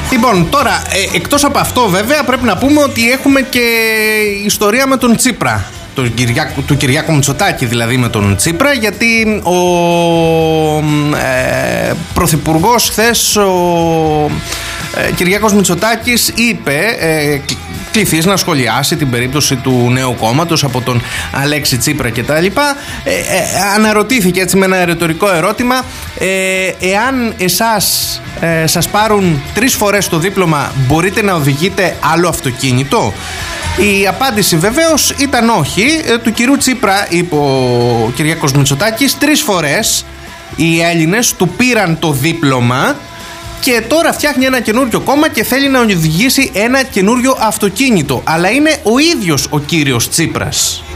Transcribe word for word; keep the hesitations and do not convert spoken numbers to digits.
Λοιπόν, τώρα, ε, εκτός από αυτό βέβαια πρέπει να πούμε ότι έχουμε και ιστορία με τον Τσίπρα. Του Κυριάκου, του Κυριάκου Μητσοτάκη δηλαδή με τον Τσίπρα, γιατί ο ε, πρωθυπουργός χθες, ο ε, Κυριάκος Μητσοτάκης είπε, ε, κληθείς να σχολιάσει την περίπτωση του νέου κόμματος από τον Αλέξη Τσίπρα κτλ. Ε, ε, αναρωτήθηκε έτσι με ένα ρητορικό ερώτημα, ε, εάν εσάς ε, σας πάρουν τρεις φορές το δίπλωμα, μπορείτε να οδηγείτε άλλο αυτοκίνητο? Η απάντηση βεβαίως ήταν όχι. ε, του κυρίου Τσίπρα, είπε ο Κυριάκος Μητσοτάκης, τρεις φορές οι Έλληνες του πήραν το δίπλωμα και τώρα φτιάχνει ένα καινούριο κόμμα και θέλει να οδηγήσει ένα καινούριο αυτοκίνητο. Αλλά είναι ο ίδιος ο κύριος Τσίπρας.